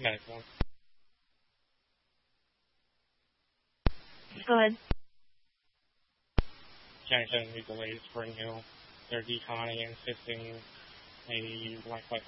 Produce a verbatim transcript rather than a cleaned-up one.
medical. Go ahead. County seven Legal Aid Spring Hill. They're deconning and assisting a like like